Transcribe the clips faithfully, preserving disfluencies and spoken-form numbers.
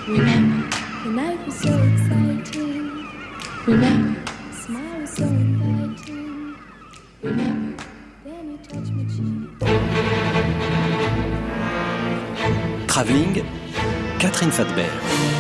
Remember, the night was so exciting. Remember, the smile was so inviting. Remember, then you touched my cheek. Travelling, Catherine Fadbert.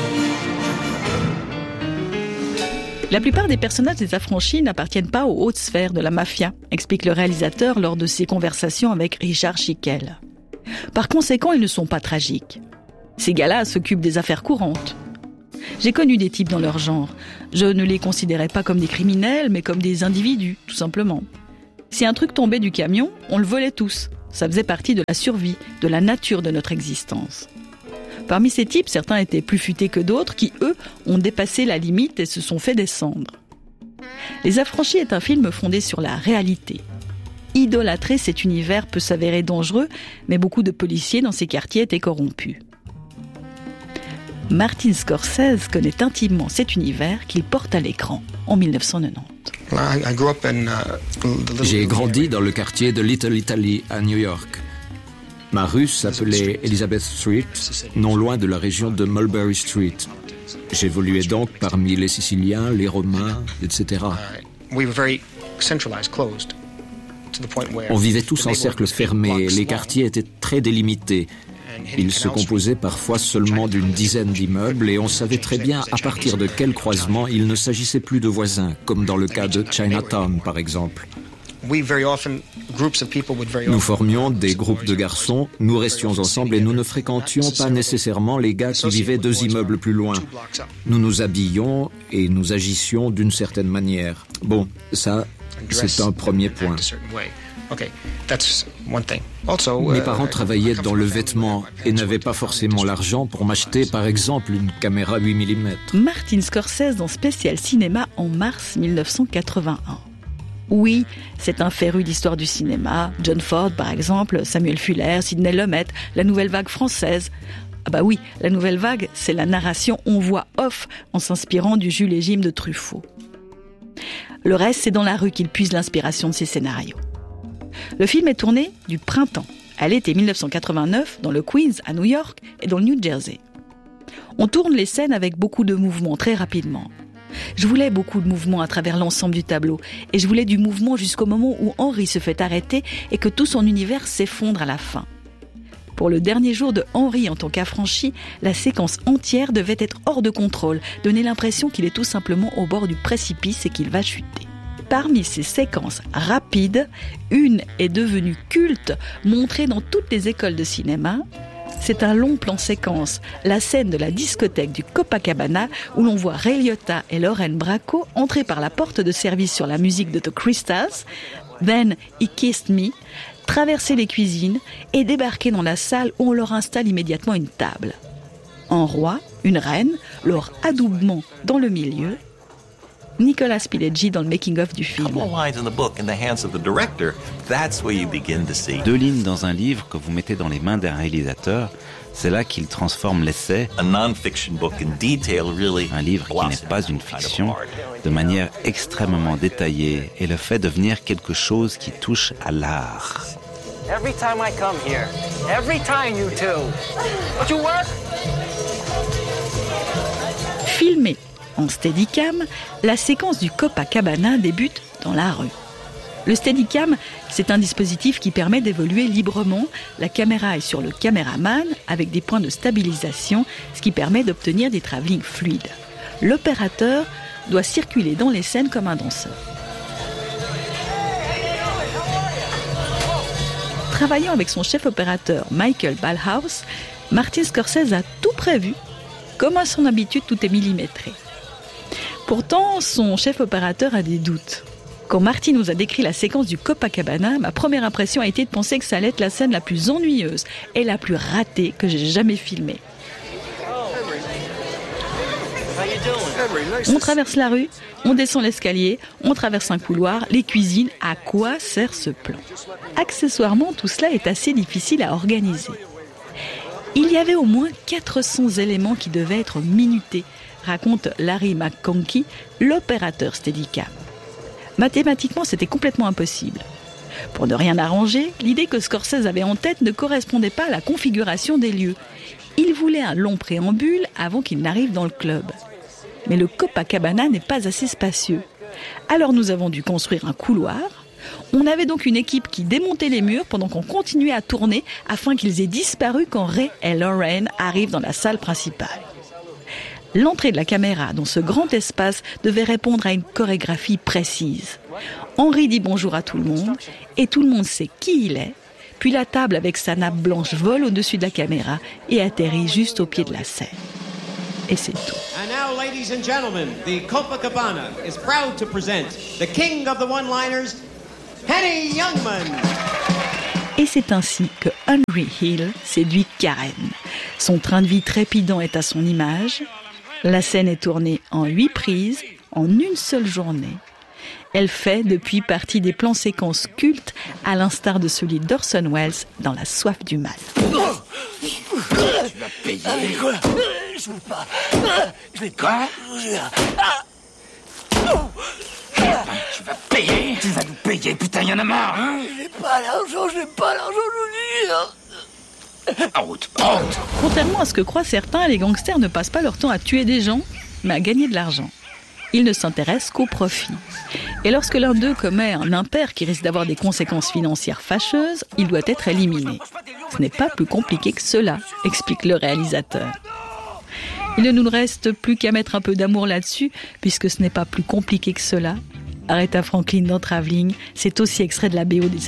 La plupart des personnages des Affranchis n'appartiennent pas aux hautes sphères de la mafia, explique le réalisateur lors de ses conversations avec Richard Schickel. Par conséquent, ils ne sont pas tragiques. Ces gars-là s'occupent des affaires courantes. J'ai connu des types dans leur genre. Je ne les considérais pas comme des criminels, mais comme des individus, tout simplement. Si un truc tombait du camion, on le volait tous. Ça faisait partie de la survie, de la nature de notre existence. Parmi ces types, certains étaient plus futés que d'autres qui, eux, ont dépassé la limite et se sont fait descendre. Les Affranchis est un film fondé sur la réalité. Idolâtrer cet univers peut s'avérer dangereux, mais beaucoup de policiers dans ces quartiers étaient corrompus. Martin Scorsese connaît intimement cet univers qu'il porte à l'écran en dix-neuf cent quatre-vingt-dix. J'ai grandi dans le quartier de Little Italy à New York. Ma rue s'appelait Elizabeth Street, non loin de la région de Mulberry Street. J'évoluais donc parmi les Siciliens, les Romains, et cetera. On vivait tous en cercle fermé, les quartiers étaient très délimités. Ils se composaient parfois seulement d'une dizaine d'immeubles et on savait très bien à partir de quel croisement il ne s'agissait plus de voisins, comme dans le cas de Chinatown par exemple. Nous formions des groupes de garçons, nous restions ensemble et nous ne fréquentions pas nécessairement les gars qui vivaient deux immeubles plus loin. Nous nous habillions et nous agissions d'une certaine manière. Bon, ça, c'est un premier point. Mes parents travaillaient dans le vêtement et n'avaient pas forcément l'argent pour m'acheter, par exemple, une caméra huit millimètres. Martin Scorsese dans Spécial Cinéma en mars dix-neuf cent quatre-vingt-un. Oui, c'est un féru d'histoire du cinéma. John Ford, par exemple, Samuel Fuller, Sidney Lumet, la nouvelle vague française. Ah bah oui, la nouvelle vague, c'est la narration on voit off en s'inspirant du Jules et Jim de Truffaut. Le reste, c'est dans la rue qu'il puise l'inspiration de ses scénarios. Le film est tourné du printemps à l'été dix-neuf cent quatre-vingt-neuf dans le Queens, à New York et dans le New Jersey. On tourne les scènes avec beaucoup de mouvements très rapidement. Je voulais beaucoup de mouvements à travers l'ensemble du tableau et je voulais du mouvement jusqu'au moment où Henry se fait arrêter et que tout son univers s'effondre à la fin. Pour le dernier jour de Henry en tant qu'affranchi, la séquence entière devait être hors de contrôle, donner l'impression qu'il est tout simplement au bord du précipice et qu'il va chuter. Parmi ces séquences rapides, une est devenue culte, montrée dans toutes les écoles de cinéma. C'est un long plan séquence, la scène de la discothèque du Copacabana où l'on voit Ray Liotta et Lorraine Bracco entrer par la porte de service sur la musique de The Crystals, Then He Kissed Me, traverser les cuisines et débarquer dans la salle où on leur installe immédiatement une table. Un roi, une reine, leur adoubement dans le milieu. Nicolas Pileggi dans le making-of du film. Deux lignes dans un livre que vous mettez dans les mains d'un réalisateur, c'est là qu'il transforme l'essai, un livre qui n'est pas une fiction, de manière extrêmement détaillée et le fait devenir quelque chose qui touche à l'art. Every time I come here, every time you two. Would you work? Filmé en Steadicam, la séquence du Copacabana débute dans la rue. Le Steadicam, c'est un dispositif qui permet d'évoluer librement. La caméra est sur le caméraman avec des points de stabilisation, ce qui permet d'obtenir des travelling fluides. L'opérateur doit circuler dans les scènes comme un danseur. Travaillant avec son chef opérateur Michael Ballhaus, Martin Scorsese a tout prévu. Comme à son habitude, tout est millimétré. Pourtant, son chef opérateur a des doutes. Quand Martin nous a décrit la séquence du Copacabana, ma première impression a été de penser que ça allait être la scène la plus ennuyeuse et la plus ratée que j'ai jamais filmée. On traverse la rue, on descend l'escalier, on traverse un couloir, les cuisines, à quoi sert ce plan ? Accessoirement, tout cela est assez difficile à organiser. Il y avait au moins quatre cents éléments qui devaient être minutés, raconte Larry McConkie, l'opérateur Steadicam. Mathématiquement, c'était complètement impossible. Pour ne rien arranger, l'idée que Scorsese avait en tête ne correspondait pas à la configuration des lieux. Il voulait un long préambule avant qu'il n'arrive dans le club. Mais le Copacabana n'est pas assez spacieux. Alors nous avons dû construire un couloir. On avait donc une équipe qui démontait les murs pendant qu'on continuait à tourner afin qu'ils aient disparu quand Ray et Lorraine arrivent dans la salle principale. L'entrée de la caméra dans ce grand espace devait répondre à une chorégraphie précise. Henry dit bonjour à tout le monde et tout le monde sait qui il est. Puis la table avec sa nappe blanche vole au-dessus de la caméra et atterrit juste au pied de la scène. Et c'est tout. And now, ladies and gentlemen, the Copacabana is proud to present the king of the one-liners, Henny Youngman. Et c'est ainsi que Henry Hill séduit Karen. Son train de vie trépidant est à son image. La scène est tournée en huit prises, en une seule journée. Elle fait depuis partie des plans séquences cultes, à l'instar de celui d'Orson Welles dans La soif du mal. Tu vas payer. Quoi ? Je veux pas. Je vais quoi ? Tu vas payer. Tu vas nous payer, putain, y'en a marre. Hein ? J'ai pas l'argent, j'ai pas l'argent, je vous dis. En route, en route. Contrairement à ce que croient certains, les gangsters ne passent pas leur temps à tuer des gens, mais à gagner de l'argent. Ils ne s'intéressent qu'au profit. Et lorsque l'un d'eux commet un impair qui risque d'avoir des conséquences financières fâcheuses, il doit être éliminé. Ce n'est pas plus compliqué que cela, explique le réalisateur. Il ne nous reste plus qu'à mettre un peu d'amour là-dessus, puisque ce n'est pas plus compliqué que cela. Aretha Franklin dans Travelling, c'est aussi extrait de la B O des